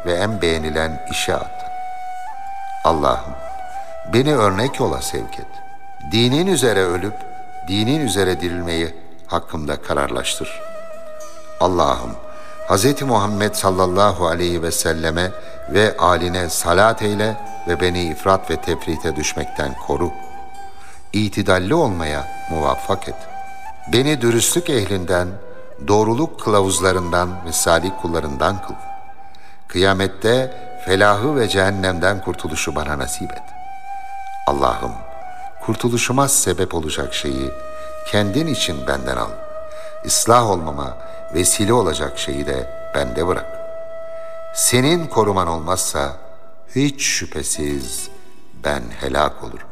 ve en beğenilen işe at. Allah'ım, beni örnek yola sevk et. Dinin üzere ölüp, dinin üzere dirilmeyi hakkımda kararlaştır. Allah'ım, Hz. Muhammed sallallahu aleyhi ve selleme ve âline salat eyle ve beni ifrat ve tefrite düşmekten koru. İtidalli olmaya muvaffak et. Beni dürüstlük ehlinden, doğruluk kılavuzlarından ve salih kullarından kıl. Kıyamette felahı ve cehennemden kurtuluşu bana nasip et. Allah'ım, kurtuluşuma sebep olacak şeyi kendin için benden al. İslah olmama vesile olacak şeyi de bende bırak. Senin koruman olmazsa hiç şüphesiz ben helak olurum.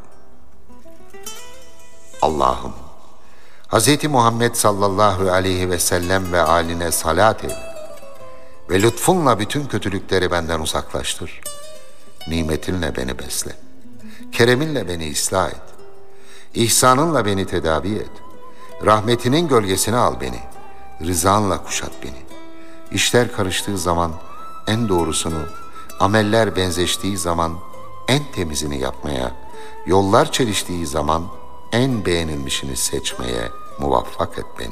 Allah'ım, Hz. Muhammed sallallahu aleyhi ve sellem ve âline salat eyle ve lütfunla bütün kötülükleri benden uzaklaştır. Nimetinle beni besle. Kereminle beni ıslah et. İhsanınla beni tedavi et. Rahmetinin gölgesine al beni. Rızanla kuşat beni. İşler karıştığı zaman en doğrusunu, ameller benzeştiği zaman en temizini yapmaya, yollar çeliştiği zaman en beğenilmişini seçmeye muvaffak et beni.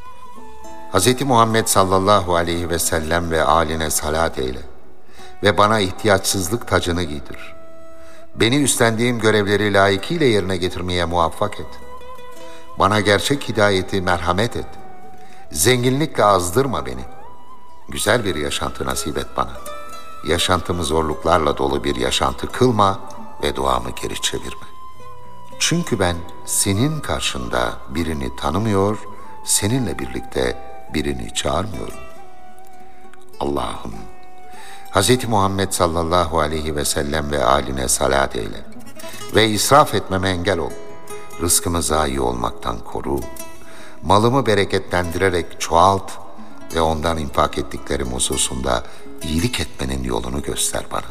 Hz. Muhammed sallallahu aleyhi ve sellem ve âline salat eyle ve bana ihtiyaçsızlık tacını giydir. Beni üstlendiğim görevleri layıkıyla yerine getirmeye muvaffak et. Bana gerçek hidayeti merhamet et. Zenginlikle azdırma beni. Güzel bir yaşantı nasip et bana. Yaşantımı zorluklarla dolu bir yaşantı kılma ve duamı geri çevirme. Çünkü ben senin karşında birini tanımıyor, seninle birlikte birini çağırmıyorum. Allah'ım, Hz. Muhammed sallallahu aleyhi ve sellem ve âline salat eyle ve israf etmeme engel ol. Rızkımı zayi olmaktan koru. Malımı bereketlendirerek çoğalt ve ondan infak ettiklerim hususunda iyilik etmenin yolunu göster bana.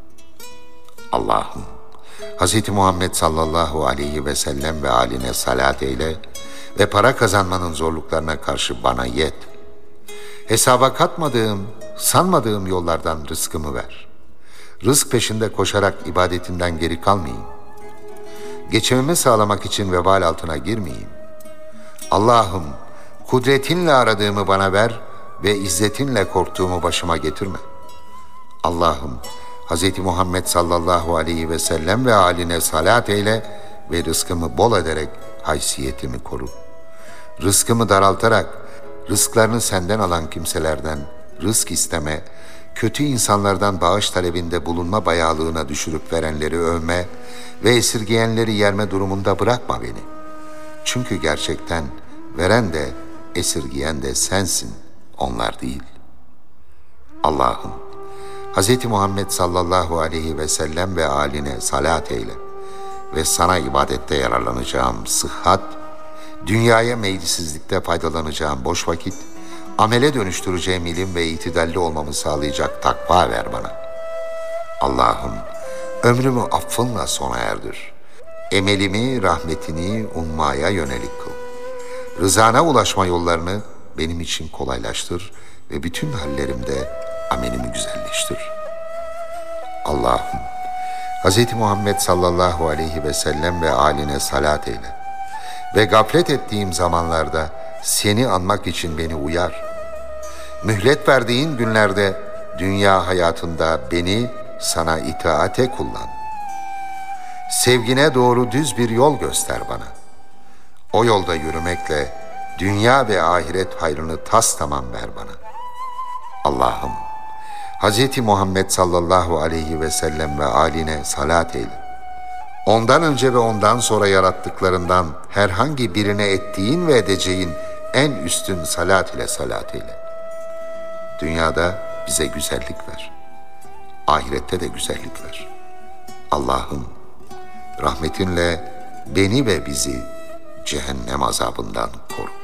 Allah'ım, Hz. Muhammed sallallahu aleyhi ve sellem ve âline salat eyle ve para kazanmanın zorluklarına karşı bana yet. Hesaba katmadığım, sanmadığım yollardan rızkımı ver. Rızk peşinde koşarak ibadetinden geri kalmayayım. Geçimimi sağlamak için vebal altına girmeyeyim. Allah'ım, kudretinle aradığımı bana ver ve izzetinle korktuğumu başıma getirme. Allah'ım, Hz. Muhammed sallallahu aleyhi ve sellem ve âline salat eyle ve rızkımı bol ederek haysiyetimi koru. Rızkımı daraltarak, rızklarını senden alan kimselerden rızk isteme, kötü insanlardan bağış talebinde bulunma bayağılığına düşürüp verenleri övme ve esirgeyenleri yerme durumunda bırakma beni. Çünkü gerçekten veren de esirgeyen de sensin, onlar değil. Allah'ım, Hz. Muhammed sallallahu aleyhi ve sellem ve âline salat eyle ve sana ibadette yararlanacağım sıhhat, dünyaya meyilsizlikte faydalanacağım boş vakit, amele dönüştüreceğim ilim ve itidalli olmamı sağlayacak takva ver bana. Allah'ım, ömrümü affınla sona erdir. Emelimi, rahmetini ummaya yönelik kıl. Rızana ulaşma yollarını benim için kolaylaştır ve bütün hallerimde amelimi güzelleştir. Allah'ım, Hz. Muhammed sallallahu aleyhi ve sellem ve âline salat eyle ve gaflet ettiğim zamanlarda seni anmak için beni uyar. Mühlet verdiğin günlerde dünya hayatında beni sana itaate kullan. Sevgine doğru düz bir yol göster bana. O yolda yürümekle dünya ve ahiret hayrını tastamam ver bana. Allah'ım, Hz. Muhammed sallallahu aleyhi ve sellem ve âline salat eyle. Ondan önce ve ondan sonra yarattıklarından herhangi birine ettiğin ve edeceğin en üstün salat ile salat eyle. Dünyada bize güzellik ver. Ahirette de güzellik ver. Allah'ım, rahmetinle beni ve bizi cehennem azabından koru.